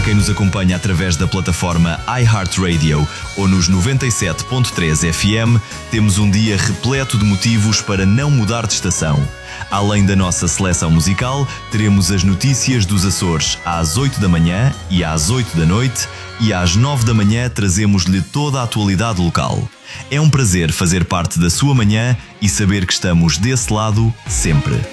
quem nos acompanha através da plataforma iHeartRadio ou nos 97.3 FM, temos um dia repleto de motivos para não mudar de estação. Além da nossa seleção musical, teremos as notícias dos Açores às 8 da manhã e às 8 da noite, e às 9 da manhã trazemos-lhe toda a atualidade local. É um prazer fazer parte da sua manhã e saber que estamos desse lado sempre.